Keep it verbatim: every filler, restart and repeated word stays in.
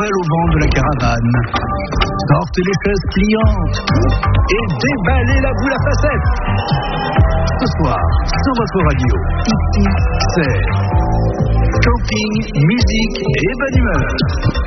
nouvelle au vent de la caravane. Sortez les chaises pliantes et déballez la boule à facettes. Ce soir, sur votre radio, ici, c'est camping, musique et bonne humeur.